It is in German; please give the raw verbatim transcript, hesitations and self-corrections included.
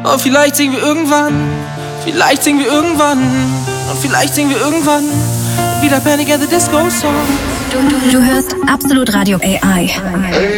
Oh, vielleicht singen wir irgendwann, vielleicht singen wir irgendwann, und vielleicht singen wir irgendwann wieder Panic at the Disco Song. Du, du, du hörst Absolut Radio A I.